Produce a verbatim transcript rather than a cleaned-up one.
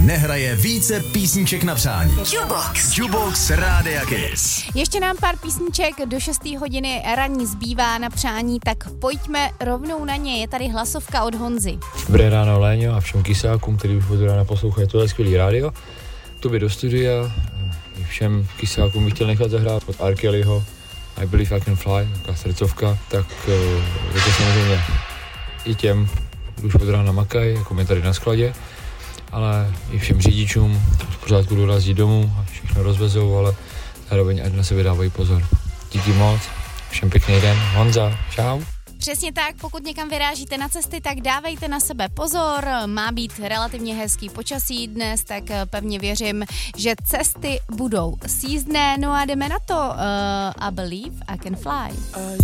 nehraje více písniček na přání. Jukebox. Jukebox Rádia Kiss. Ještě nám pár písniček do šesté hodiny ranní zbývá na přání, tak pojďme rovnou na ně. Je tady hlasovka od Honzy. Dobré ráno, Léňo, a všem kysákům, který už od rána poslouchají tohle skvělý rádio. Tobě do studia, i všem kysákům bych chtěl nechat zahrát od R. Kellyho I Believe I Can Fly, taková srdcovka, tak je to samozřejmě i těm, už od rána makají, jako my tady na skladě, ale i všem řidičům v pořádku dorazí domů a všechno rozvezou, ale zároveň ať na sebe dávají pozor. Díky moc, všem pěkný den, Honza, čau. Přesně tak, pokud někam vyrážíte na cesty, tak dávejte na sebe pozor, má být relativně hezký počasí dnes, tak pevně věřím, že cesty budou sjízdné, no a jdeme na to, uh, I Believe I Can Fly.